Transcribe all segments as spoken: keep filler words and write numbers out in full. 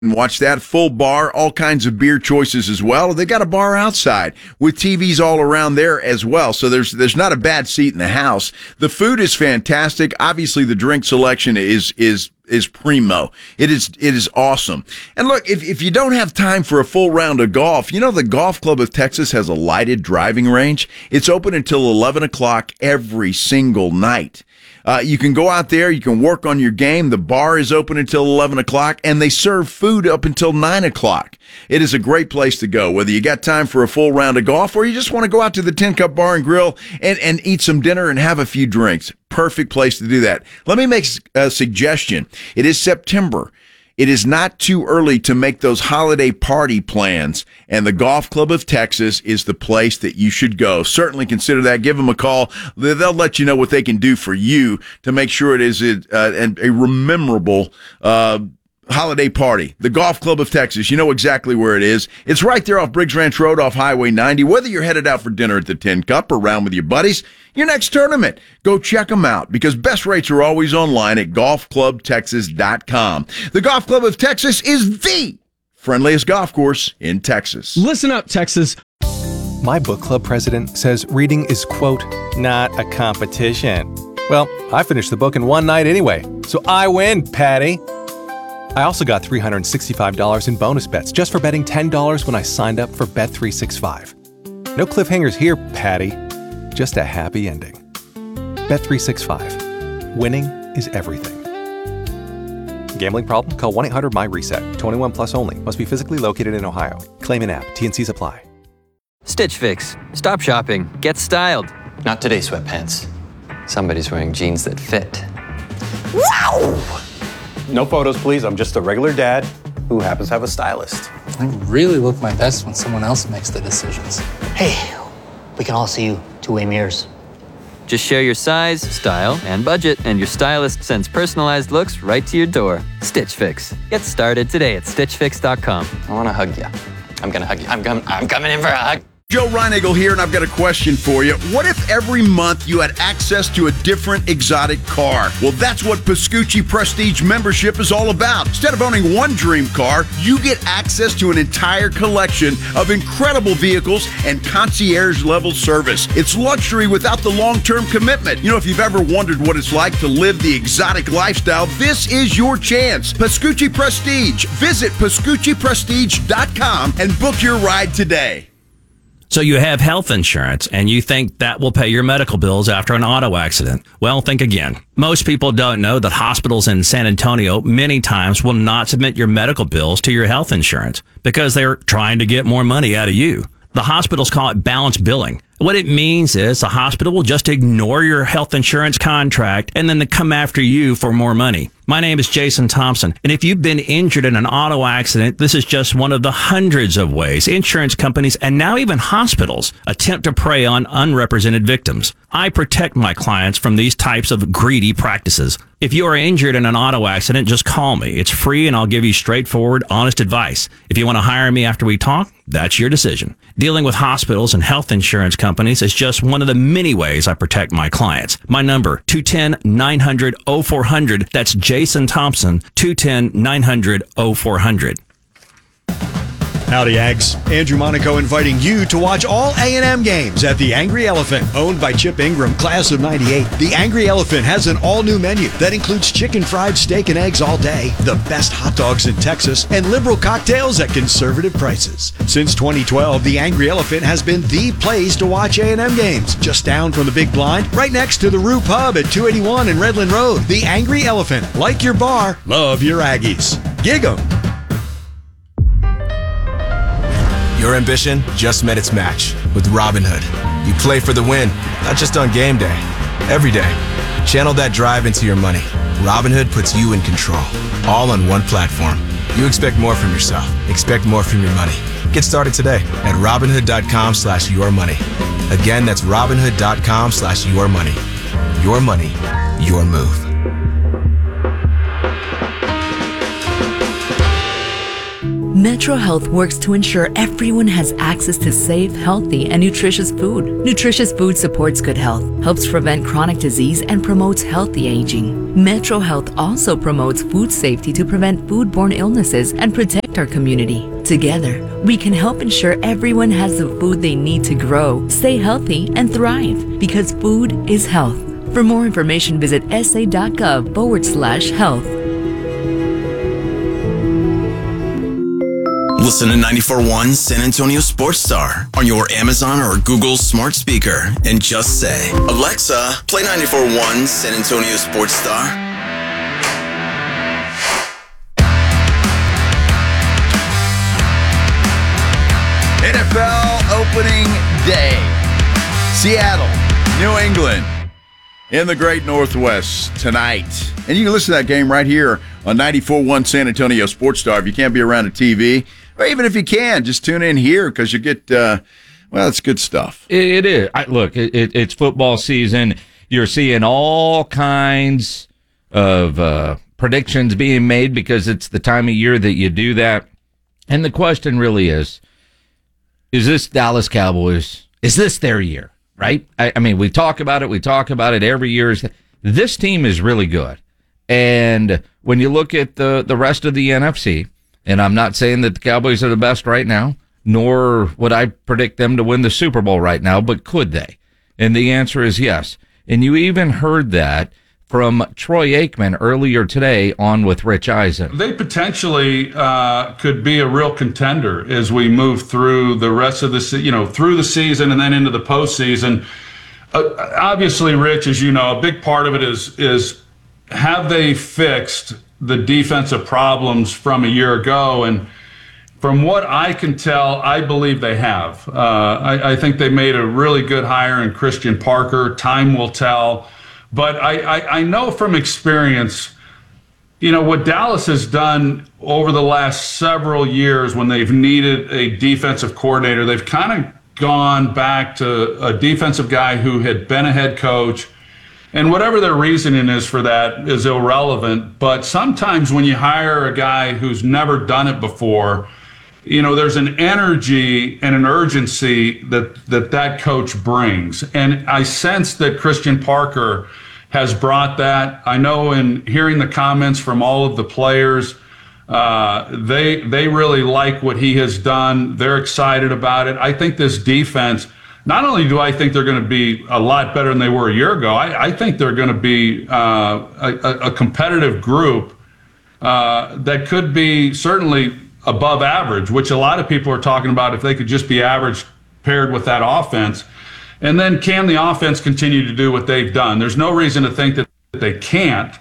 and watch that. Full bar, all kinds of beer choices as well. They got a bar outside with T Vs all around there as well. So there's there's not a bad seat in the house. The food is fantastic. Obviously, the drink selection is is is primo. It is it is awesome. And look, if if you don't have time for a full round of golf, you know the Golf Club of Texas has a lighted driving range. It's open until eleven o'clock every single night. Uh, you can go out there, you can work on your game. The bar is open until eleven o'clock, and they serve food up until nine o'clock. It is a great place to go, whether you got time for a full round of golf or you just want to go out to the Tin Cup Bar and Grill and, and eat some dinner and have a few drinks. Perfect place to do that. Let me make a suggestion. It is September. It is not too early to make those holiday party plans, and the Golf Club of Texas is the place that you should go. Certainly consider that. Give them a call. They'll let you know what they can do for you to make sure it is a, a, a memorable uh holiday party. The Golf Club of Texas. You know exactly where it is. It's right there off Briggs Ranch Road off Highway ninety. Whether you're headed out for dinner at the Tin Cup or around with your buddies, your next tournament, go check them out because best rates are always online at golf club texas dot com. The Golf Club of Texas is the friendliest golf course in Texas. Listen up, Texas. My book club president says reading is, quote, not a competition. Well, I finished the book in one night anyway, so I win, Patty. I also got three hundred sixty-five dollars in bonus bets just for betting ten dollars when I signed up for Bet three sixty-five. No cliffhangers here, Patty. Just a happy ending. Bet three sixty-five. Winning is everything. Gambling problem? Call one eight hundred my reset. twenty-one plus only. Must be physically located in Ohio. Claim in app. T N Cs apply. Stitch Fix. Stop shopping. Get styled. Not today, sweatpants. Somebody's wearing jeans that fit. Wow! No photos, please. I'm just a regular dad who happens to have a stylist. I really look my best when someone else makes the decisions. Hey, we can all see you two-way mirrors. Just share your size, style, and budget, and your stylist sends personalized looks right to your door. Stitch Fix. Get started today at stitch fix dot com. I want to hug you. I'm going to hug you. I'm, com- I'm coming in for a hug. Joe Reinagle here, and I've got a question for you. What if every month you had access to a different exotic car? Well, that's what Pascucci Prestige membership is all about. Instead of owning one dream car, you get access to an entire collection of incredible vehicles and concierge-level service. It's luxury without the long-term commitment. You know, if you've ever wondered what it's like to live the exotic lifestyle, this is your chance. Pascucci Prestige. Visit pascucci prestige dot com and book your ride today. So you have health insurance and you think that will pay your medical bills after an auto accident. Well, think again. Most people don't know that hospitals in San Antonio many times will not submit your medical bills to your health insurance because they're trying to get more money out of you. The hospitals call it balance billing. What it means is the hospital will just ignore your health insurance contract and then they come after you for more money. My name is Jason Thompson, and if you've been injured in an auto accident, this is just one of the hundreds of ways insurance companies and now even hospitals attempt to prey on unrepresented victims. I protect my clients from these types of greedy practices. If you are injured in an auto accident, just call me. It's free and I'll give you straightforward, honest advice. If you want to hire me after we talk, that's your decision. Dealing with hospitals and health insurance companies is just one of the many ways I protect my clients. My number, two one zero, nine hundred, oh four hundred. That's Jason Thompson, two one zero, nine hundred, oh four hundred. Howdy, Ags. Andrew Monaco inviting you to watch all A and M games at the Angry Elephant, owned by Chip Ingram, class of ninety-eight. The Angry Elephant has an all-new menu that includes chicken fried steak and eggs all day, the best hot dogs in Texas, and liberal cocktails at conservative prices. Since twenty twelve, the Angry Elephant has been the place to watch A and M games. Just down from the Big Blind, right next to the Rue Pub at two eighty-one and Redland Road. The Angry Elephant. Like your bar, love your Aggies. Gig 'em. Your ambition just met its match with Robinhood. You play for the win, not just on game day, every day. Channel that drive into your money. Robinhood puts you in control, all on one platform. You expect more from yourself. Expect more from your money. Get started today at Robinhood.com slash your money. Again, that's Robinhood.com slash your money. Your money, your move. Metro Health works to ensure everyone has access to safe, healthy, and nutritious food. Nutritious food supports good health, helps prevent chronic disease, and promotes healthy aging. Metro Health also promotes food safety to prevent foodborne illnesses and protect our community. Together, we can help ensure everyone has the food they need to grow, stay healthy, and thrive, because food is health. For more information, visit sa.gov forward slash health. Listen to ninety-four point one San Antonio Sports Star on your Amazon or Google smart speaker and just say, Alexa, play ninety-four point one San Antonio Sports Star. N F L opening day. Seattle, New England, in the Great Northwest tonight. And you can listen to that game right here on ninety-four point one San Antonio Sports Star if you can't be around a T V. Or even if you can, just tune in here because you get, uh, well, it's good stuff. It, it is. I, look, it, it, it's football season. You're seeing all kinds of uh, predictions being made because it's the time of year that you do that. And the question really is, is this Dallas Cowboys, is this their year, right? I, I mean, we talk about it. We talk about it every year. This team is really good. And when you look at the, the rest of the N F C, and I'm not saying that the Cowboys are the best right now, nor would I predict them to win the Super Bowl right now, but could they? And the answer is yes. And you even heard that from Troy Aikman earlier today on with Rich Eisen. They potentially uh, could be a real contender as we move through the rest of the se- you know, through the season and then into the postseason. Uh, obviously, Rich, as you know, a big part of it is is have they fixed the defensive problems from a year ago? And from what I can tell, I believe they have. Uh, I, I think they made a really good hire in Christian Parker. Time will tell. But I, I, I know from experience, you know, what Dallas has done over the last several years when they've needed a defensive coordinator, they've kind of gone back to a defensive guy who had been a head coach. And whatever their reasoning is for that is irrelevant. But sometimes when you hire a guy who's never done it before, you know, there's an energy and an urgency that that, that coach brings. And I sense that Christian Parker has brought that. I know in hearing the comments from all of the players, uh, they they really like what he has done. They're excited about it. I think this defense, not only do I think they're going to be a lot better than they were a year ago, I, I think they're going to be uh, a, a competitive group uh, that could be certainly above average, which a lot of people are talking about if they could just be average paired with that offense. And then can the offense continue to do what they've done? There's no reason to think that they can't.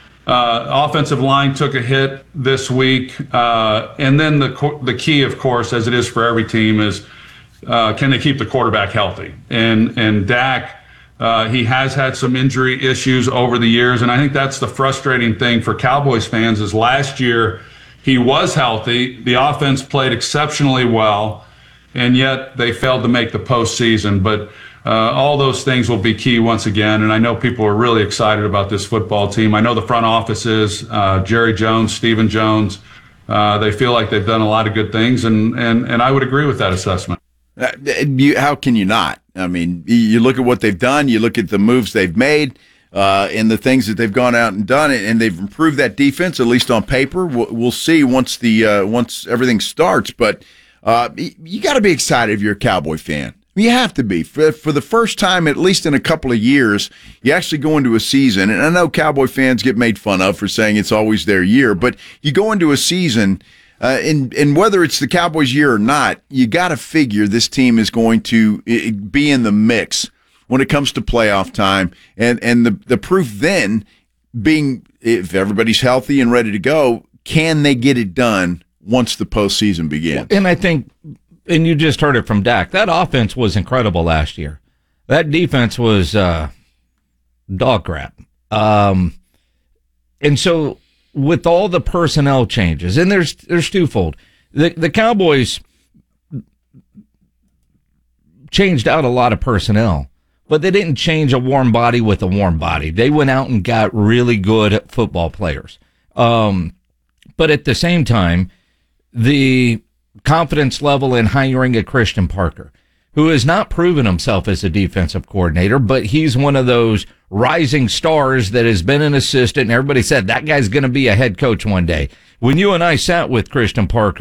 Uh, offensive line took a hit this week. Uh, and then the the key, of course, as it is for every team, is Uh, can they keep the quarterback healthy? And and Dak, uh, he has had some injury issues over the years, and I think that's the frustrating thing for Cowboys fans is last year he was healthy, the offense played exceptionally well, and yet they failed to make the postseason. But uh, all those things will be key once again, and I know people are really excited about this football team. I know the front office is, uh, Jerry Jones, Stephen Jones. Uh, they feel like they've done a lot of good things, and and and I would agree with that assessment. Uh, you, how can you not? I mean, you look at what they've done, you look at the moves they've made, uh, and the things that they've gone out and done, and they've improved that defense, at least on paper. We'll, we'll see once the uh, once everything starts. But uh, you got to be excited if you're a Cowboy fan. You have to be. For, for the first time, at least in a couple of years, you actually go into a season, and I know Cowboy fans get made fun of for saying it's always their year, but you go into a season, Uh, and, and whether it's the Cowboys' year or not, you got to figure this team is going to be in the mix when it comes to playoff time. And, and the, the proof then being, if everybody's healthy and ready to go, can they get it done once the postseason begins? And I think, and you just heard it from Dak, that offense was incredible last year. That defense was uh, dog crap. Um, and so, with all the personnel changes, and there's there's twofold. The the Cowboys changed out a lot of personnel, but they didn't change a warm body with a warm body. They went out and got really good football players. Um, but at the same time, the confidence level in hiring a Christian Parker, who has not proven himself as a defensive coordinator, but he's one of those rising stars that has been an assistant, and everybody said that guy's going to be a head coach one day. When you and I sat with Christian Parker